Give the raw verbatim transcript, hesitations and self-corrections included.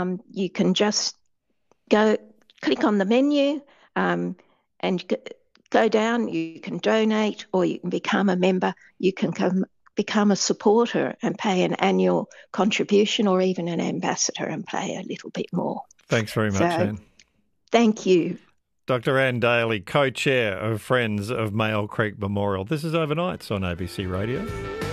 um, you can just go click on the menu um, and g- go down. You can donate or you can become a member. You can come, become a supporter and pay an annual contribution, or even an ambassador and pay a little bit more. Thanks very much, So, Anne. thank you. Doctor Anne Daly, co-chair of Friends of Mayo Creek Memorial. This is Overnights on A B C Radio.